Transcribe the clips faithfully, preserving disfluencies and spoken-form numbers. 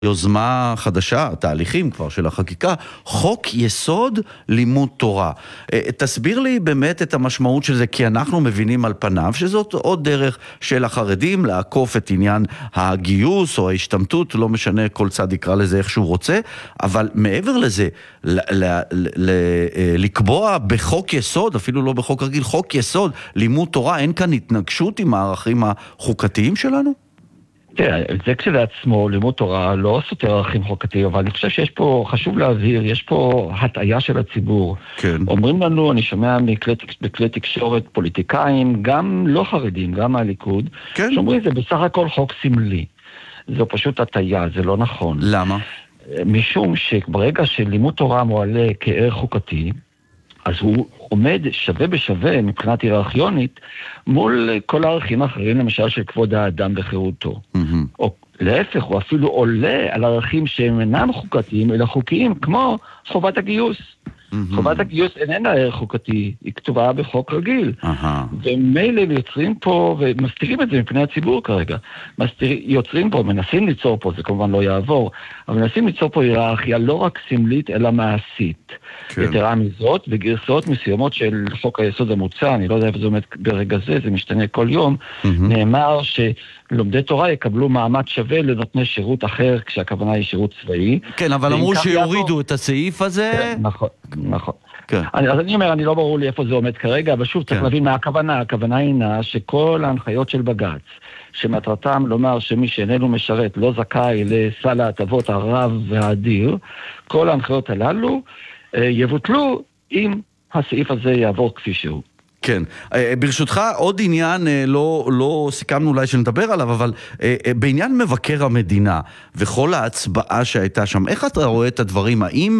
יוזמה חדשה, תהליכים כבר של החקיקה, חוק יסוד לימוד תורה. תסביר לי באמת את המשמעות של זה, כי אנחנו מבינים על פניו שזאת עוד דרך של החרדים לעקוף את עניין הגיוס או ההשתמטות, לא משנה, כל צד יקרא לזה איך שהוא רוצה, אבל מעבר לזה, ל- ל- ל- לקבוע בחוק יסוד, אפילו לא בחוק רגיל, חוק יסוד לימוד תורה, אין כאן התנגשות עם הערכים החוקתיים שלנו? תראה, זה כשלעצמו, לימוד תורה, לא סותר ערכים חוקתיים, אבל אני חושב שיש פה, חשוב להבהיר, יש פה הטעיה של הציבור. כן. אומרים לנו, אני שומע מכלי, בכלי תקשורת פוליטיקאים, גם לא חרדים, גם מהליכוד, כן. שאומרים, זה בסך הכל חוק סמלי. זו פשוט הטעיה, זה לא נכון. למה? משום שברגע שלימוד תורה מועלה כערך חוקתי, אז הוא עומד שווה בשווה מבחינת היררכיונית מול כל הערכים האחרים, למשל של כבוד האדם וחירותו. Mm-hmm. או להפך, הוא אפילו עולה על ערכים שהם אינם חוקתיים, אלא חוקיים, כמו חובת הגיוס. Mm-hmm. חובת הגיוס איננה ערך חוקתי, היא כתובה בחוק רגיל. Uh-huh. ומילא יוצרים פה, ומסתירים את זה מפני הציבור כרגע, מסתיר, יוצרים פה, מנסים ליצור פה, זה כמובן לא יעבור, אבל מנסים ליצור פה היררכיה לא רק סמלית, אלא מעשית. כן. יתרה מזאת, בגרסאות מסוימות של חוק היסוד המוצע, אני לא יודע איפה זה עומד ברגע זה, זה משתנה כל יום, mm-hmm. נאמר שלומדי תורה יקבלו מעמד שווה לנותני שירות אחר, כשהכוונה היא שירות צבאי. כן, אבל אמרו שיורידו יעבור... את הסעיף הזה. כן, נכון, נכון. כן. אני, אז אני אומר, אני לא ברור לי איפה זה עומד כרגע, אבל שוב, צריך כן. להבין מה הכוונה. הכוונה הינה שכל ההנחיות של בג"ץ, שמטרתם לומר שמי שאיננו משרת לא זכאי לסל ההטבות הרב והאדיר, כל ההנחיות הללו יבוטלו אם הסעיף הזה יעבור כפי שהוא. כן, ברשותך עוד עניין, לא, לא סיכמנו אולי שנדבר עליו, אבל בעניין מבקר המדינה וכל ההצבעה שהייתה שם, איך אתה רואה את הדברים? האם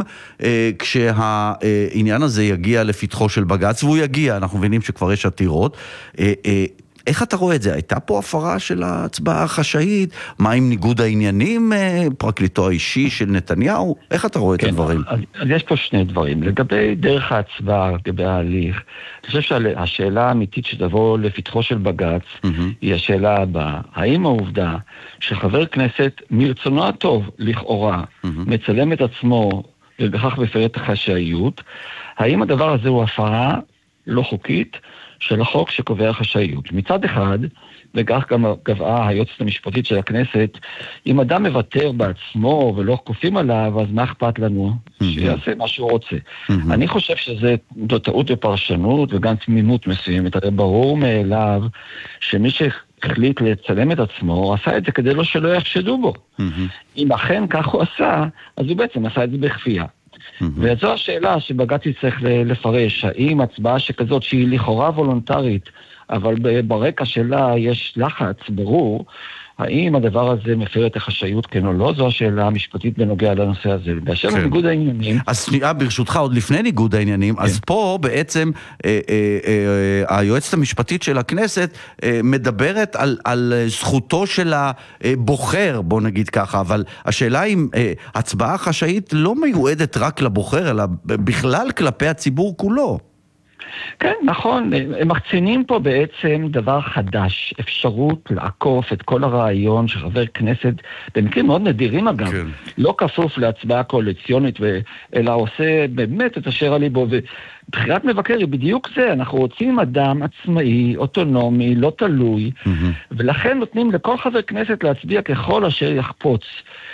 כשהעניין הזה יגיע לפתחו של בג"ץ, והוא יגיע, אנחנו מבינים שכבר יש עתירות, איך אתה רואה את זה? הייתה פה הפרה של ההצבעה החשאית? מה עם ניגוד העניינים, פרקליטו האישי של נתניהו? איך אתה רואה כן, את הדברים? אז, אז יש פה שני דברים. לגבי דרך ההצבעה, לגבי ההליך, אני חושב שהשאלה האמיתית שתבוא לפתחו של בג"ץ, mm-hmm. היא השאלה הבאה. האם העובדה שחבר כנסת מרצונו הטוב, לכאורה, mm-hmm. מצלם את עצמו ובכך מפר את החשאיות, האם הדבר הזה הוא הפרה לא חוקית של החוק שקובע חשאיות? מצד אחד, וכך גם קבעה היועצת המשפטית של הכנסת, אם אדם מוותר בעצמו ולא כופים עליו, אז מה אכפת לנו? שיעשה מה שהוא רוצה. אני חושב שזה טעות בפרשנות וגם תמימות מסוימת. הרי ברור מאליו שמי שהחליט לצלם את עצמו, עשה את זה כדי לא שלא יחשדו בו. אם אכן כך הוא עשה, אז הוא בעצם עשה את זה בכפייה. וזו השאלה שבג"ץ צריך לפרש, האם הצבעה שכזאת שהיא לכאורה וולונטרית, אבל ברקע שלה יש לחץ ברור, האם הדבר הזה מפר את החשאיות כן או לא? זו השאלה המשפטית בנוגע לנושא הזה. באשר כן. לניגוד העניינים... אז שנייה, ברשותך, עוד לפני ניגוד העניינים, כן. אז פה בעצם אה, אה, אה, היועצת המשפטית של הכנסת אה, מדברת על, על זכותו של הבוחר, בוא נגיד ככה, אבל השאלה אם אה, הצבעה חשאית לא מיועדת רק לבוחר, אלא בכלל כלפי הציבור כולו. כן, נכון. הם מחצינים פה בעצם דבר חדש, אפשרות לעקוף את כל הרעיון שחבר כנסת, במקרים מאוד נדירים אגב, כן. לא כפוף להצבעה קואליציונית, אלא עושה באמת את אשר על ליבו, ובחירת מבקר היא בדיוק זה, אנחנו רוצים אדם עצמאי, אוטונומי, לא תלוי, mm-hmm. ולכן נותנים לכל חבר כנסת להצביע ככל אשר יחפוץ.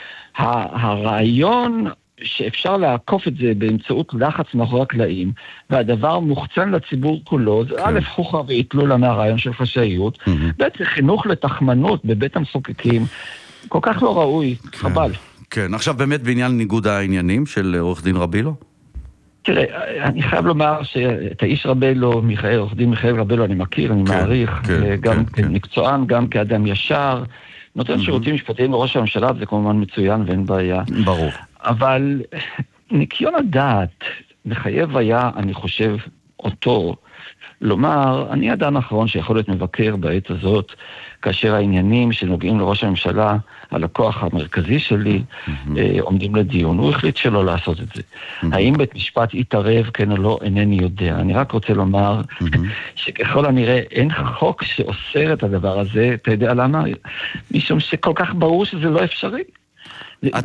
הרעיון... שאפשר לעקוף את זה באמצעות לחץ מאחורי הקלעים, והדבר מוחצן לציבור כולו, זה א' חוכה והתלולה מהרעיון של חשאיות, בעצם חינוך לתחמנות בבית המחוקקים, כל כך לא ראוי, חבל. כן, עכשיו באמת בעניין ניגוד העניינים של עורך דין רבילו? תראה, אני חייב לומר שאת האיש רבילו, מיכאל, עורך דין מיכאל רבילו, אני מכיר, אני מעריך, גם כמקצוען, גם כאדם ישר, נותן שירותים משפטיים לראש הממשלה, זה כמובן מצוין ואין בעיה. ברור. אבל ניקיון הדעת מחייב היה, אני חושב, אותו, לומר, אני אדם האחרון שיכול להיות מבקר בעת הזאת, כאשר העניינים שנוגעים לראש הממשלה, הלקוח המרכזי שלי, mm-hmm. אה, עומדים לדיון. הוא החליט שלא לעשות את זה. Mm-hmm. האם בית משפט יתערב, כן או לא, אינני יודע. אני רק רוצה לומר, mm-hmm. שככל הנראה אין חוק שאוסר את הדבר הזה, אתה יודע למה? משום שכל כך ברור שזה לא אפשרי.